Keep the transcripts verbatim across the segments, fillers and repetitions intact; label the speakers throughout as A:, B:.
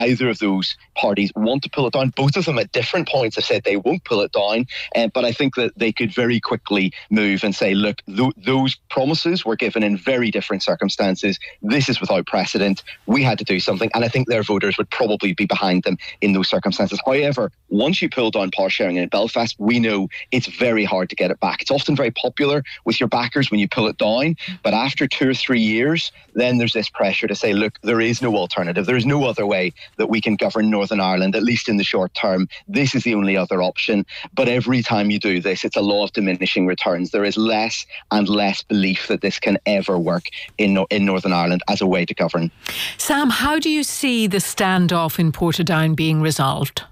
A: Neither of those parties want to pull it down. Both of them at different points have said they won't pull it down. Uh, but I think that they could very quickly move and say, look, th- those promises were given in very different circumstances. This is without precedent. We had to do something. And I think their voters would probably be behind them in those circumstances. However, once you pull down power sharing in Belfast, we know it's very hard to get it back. It's often very popular with your backers when you pull it down. But after two or three years, then there's this pressure to say, look, there is no alternative. There is no other way that we can govern Northern Ireland, at least in the short term. This is the only other option. But every time you do this, it's a law of diminishing returns. There is less and less belief that this can ever work in, in Northern Ireland as a way to govern.
B: Sam, how do you see the standoff in Portadown being resolved?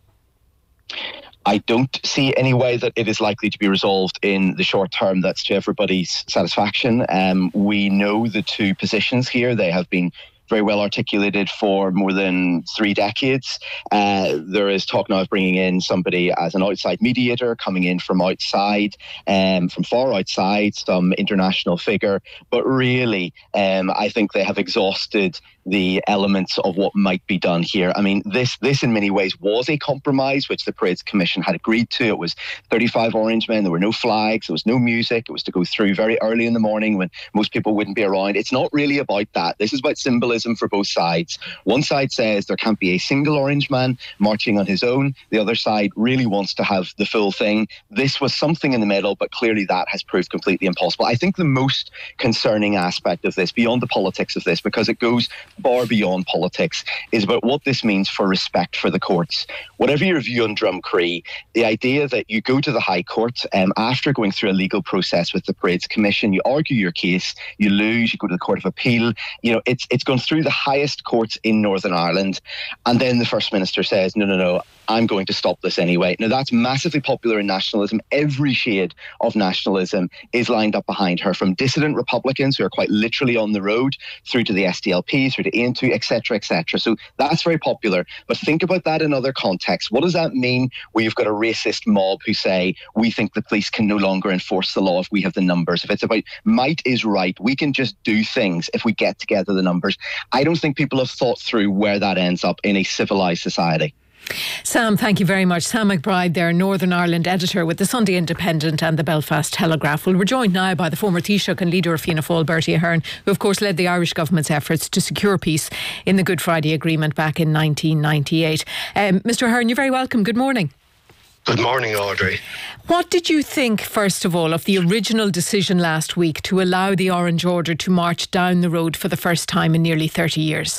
A: I don't see any way that it is likely to be resolved in the short term that's to everybody's satisfaction. Um, we know the two positions here. They have been very well articulated for more than three decades. Uh, there is talk now of bringing in somebody as an outside mediator, coming in from outside, um, from far outside, some international figure. But really, um, I think they have exhausted the elements of what might be done here. I mean, this this in many ways was a compromise which the Parades Commission had agreed to. It was thirty-five orange men, there were no flags, there was no music, it was to go through very early in the morning when most people wouldn't be around. It's not really about that. This is about symbolism for both sides. One side says there can't be a single orange man marching on his own. The other side really wants to have the full thing. This was something in the middle, but clearly that has proved completely impossible. I think the most concerning aspect of this, beyond the politics of this, because it goes far beyond politics, is about what this means for respect for the courts. Whatever your view on Drumcree, the idea that you go to the High Court um, after going through a legal process with the Parades Commission, you argue your case, you lose, you go to the Court of Appeal, you know, it's it's gone through the highest courts in Northern Ireland, and then the First Minister says, no, no, no, I'm going to stop this anyway. Now, that's massively popular in nationalism. Every shade of nationalism is lined up behind her, from dissident Republicans who are quite literally on the road, through to the S D L P, through to A N two, et cetera, et cetera. So that's very popular. But think about that in other contexts. What does that mean where you've got a racist mob who say, we think the police can no longer enforce the law if we have the numbers? If it's about might is right, we can just do things if we get together the numbers. I don't think people have thought through where that ends up in a civilised society.
B: Sam, thank you very much. Sam McBride there, Northern Ireland editor with the Sunday Independent and the Belfast Telegraph. Well, we're joined now by the former Taoiseach and leader of Fianna Fáil, Bertie Ahern, who of course led the Irish government's efforts to secure peace in the Good Friday Agreement back in nineteen ninety-eight. Um, Mr Ahern, you're very welcome. Good morning.
C: Good morning, Audrey.
B: What did you think, first of all, of the original decision last week to allow the Orange Order to march down the road for the first time in nearly thirty years?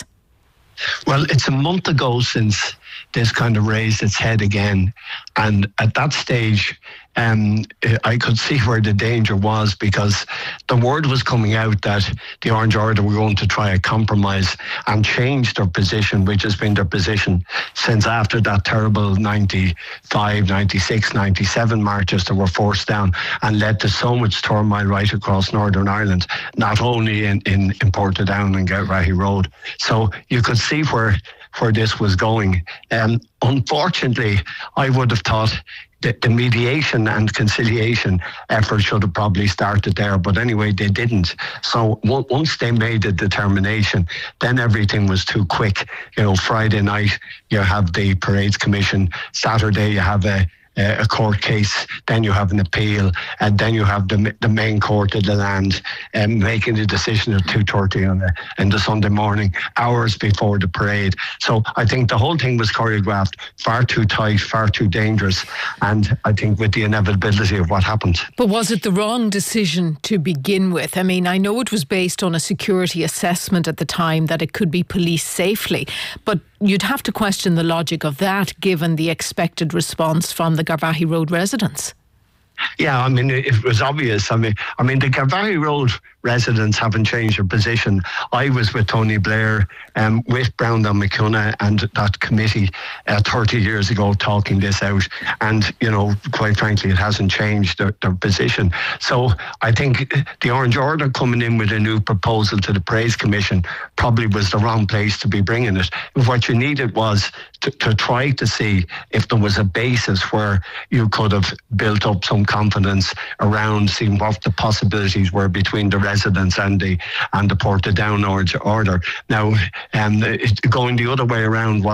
C: Well, it's a month ago since this kind of raised its head again. And at that stage, um, I could see where the danger was, because the word was coming out that the Orange Order were going to try a compromise and change their position, which has been their position since after that terrible ninety-five, ninety-six, ninety-seven marches that were forced down and led to so much turmoil right across Northern Ireland, not only in, in, in Portadown and Galway Road. So you could see where where this was going. Um, unfortunately, I would have thought that the mediation and conciliation effort should have probably started there, but anyway, they didn't. So once they made the determination, then everything was too quick. You know, Friday night you have the Parades Commission, Saturday you have a a court case, then you have an appeal, and then you have the the main court of the land um, making the decision at two thirty on the in the Sunday morning, hours before the parade. So I think the whole thing was choreographed far too tight, far too dangerous, and I think with the inevitability of what happened.
B: But was it the wrong decision to begin with? I mean, I know it was based on a security assessment at the time that it could be policed safely, but you'd have to question the logic of that given the expected response from the Garvaghey Road residents.
C: Yeah, I mean, it was obvious. I mean, I mean, the Garvaghey Road residents haven't changed their position. I was with Tony Blair, um, with Brown and McCunna and that committee uh, thirty years ago talking this out. And, you know, quite frankly, it hasn't changed their, their position. So I think the Orange Order coming in with a new proposal to the Parades Commission probably was the wrong place to be bringing it. What you needed was to, to try to see if there was a basis where you could have built up some confidence around seeing what the possibilities were between the residents and the and the Portadown order. Now, um, it, going the other way around was